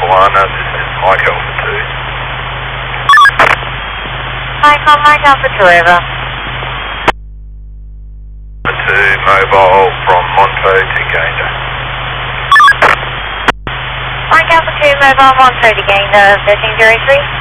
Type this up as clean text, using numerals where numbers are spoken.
1, this is Mike Alpha 2. Mike Alpha 2, over. Alpha 2 mobile from Monto to Gander. Mike Alpha 2 mobile Monto to Gander, 1303.